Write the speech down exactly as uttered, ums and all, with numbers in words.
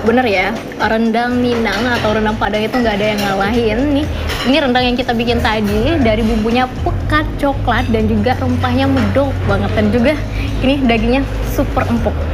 Bener ya, rendang Minang atau rendang Padang itu nggak ada yang ngalahin nih. Ini rendang yang kita bikin tadi, dari bumbunya pekat coklat dan juga rempahnya medok banget. Dan juga ini dagingnya super empuk.